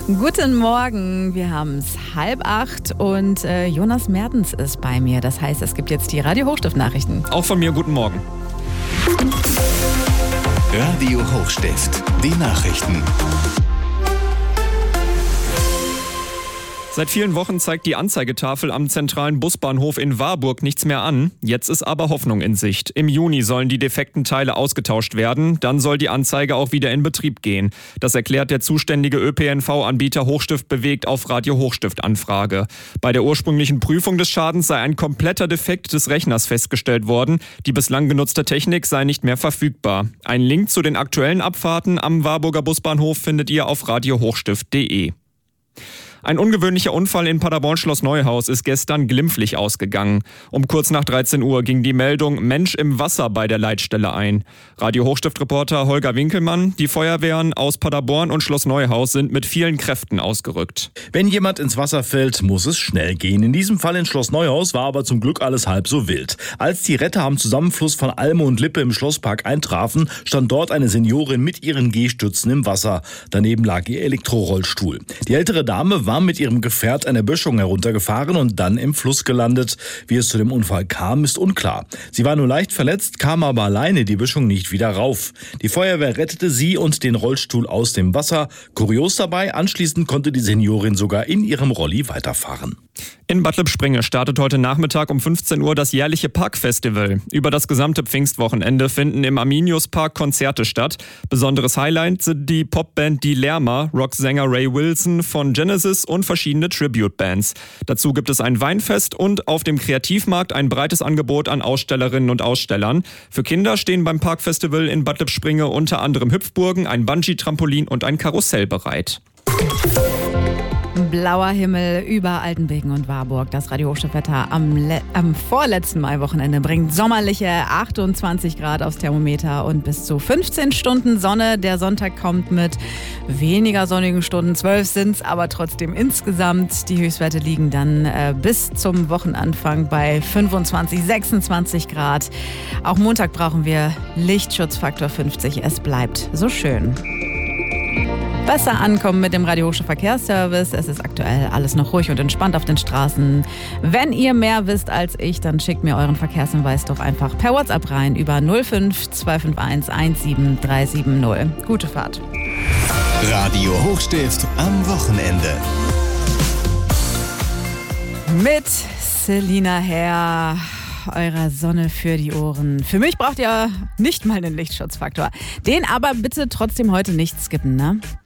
Guten Morgen, wir haben es 7:30 und Jonas Mertens ist bei mir. Das heißt, es gibt jetzt die Radio Hochstift-Nachrichten. Auch von mir guten Morgen. Radio Hochstift, die Nachrichten. Seit vielen Wochen zeigt die Anzeigetafel am zentralen Busbahnhof in Warburg nichts mehr an. Jetzt ist aber Hoffnung in Sicht. Im Juni sollen die defekten Teile ausgetauscht werden. Dann soll die Anzeige auch wieder in Betrieb gehen. Das erklärt der zuständige ÖPNV-Anbieter Hochstift bewegt auf Radio Hochstift-Anfrage. Bei der ursprünglichen Prüfung des Schadens sei ein kompletter Defekt des Rechners festgestellt worden. Die bislang genutzte Technik sei nicht mehr verfügbar. Einen Link zu den aktuellen Abfahrten am Warburger Busbahnhof findet ihr auf radiohochstift.de. Ein ungewöhnlicher Unfall in Paderborn-Schloss Neuhaus ist gestern glimpflich ausgegangen. Um kurz nach 13 Uhr ging die Meldung Mensch im Wasser bei der Leitstelle ein. Radio Hochstift-Reporter Holger Winkelmann, die Feuerwehren aus Paderborn und Schloss Neuhaus sind mit vielen Kräften ausgerückt. Wenn jemand ins Wasser fällt, muss es schnell gehen. In diesem Fall in Schloss Neuhaus war aber zum Glück alles halb so wild. Als die Retter am Zusammenfluss von Alme und Lippe im Schlosspark eintrafen, stand dort eine Seniorin mit ihren Gehstützen im Wasser. Daneben lag ihr Elektrorollstuhl. Die ältere Dame war mit ihrem Gefährt eine Böschung heruntergefahren und dann im Fluss gelandet. Wie es zu dem Unfall kam, ist unklar. Sie war nur leicht verletzt, kam aber alleine die Böschung nicht wieder rauf. Die Feuerwehr rettete sie und den Rollstuhl aus dem Wasser. Kurios dabei, anschließend konnte die Seniorin sogar in ihrem Rolli weiterfahren. In Bad Lippspringe startet heute Nachmittag um 15 Uhr das jährliche Parkfestival. Über das gesamte Pfingstwochenende finden im Arminius-Park Konzerte statt. Besonderes Highlight sind die Popband Die Lärmer, Rocksänger Ray Wilson von Genesis und verschiedene Tribute-Bands. Dazu gibt es ein Weinfest und auf dem Kreativmarkt ein breites Angebot an Ausstellerinnen und Ausstellern. Für Kinder stehen beim Parkfestival in Bad Lippspringe unter anderem Hüpfburgen, ein Bungee-Trampolin und ein Karussell bereit. Blauer Himmel über Altenbeken und Warburg. Das Radio Hochstift-Wetter am vorletzten Maiwochenende bringt sommerliche 28 Grad aufs Thermometer und bis zu 15 Stunden Sonne. Der Sonntag kommt mit weniger sonnigen Stunden, 12 sind es, aber trotzdem insgesamt. Die Höchstwerte liegen dann bis zum Wochenanfang bei 25, 26 Grad. Auch Montag brauchen wir Lichtschutzfaktor 50. Es bleibt so schön. Besser ankommen mit dem Radio Hochstift Verkehrsservice. Es ist aktuell alles noch ruhig und entspannt auf den Straßen. Wenn ihr mehr wisst als ich, dann schickt mir euren Verkehrshinweis doch einfach per WhatsApp rein über 05 251 17370. Gute Fahrt. Radio Hochstift am Wochenende. Mit Selina Herr, eurer Sonne für die Ohren. Für mich braucht ihr nicht mal einen Lichtschutzfaktor. Den aber bitte trotzdem heute nicht skippen, ne?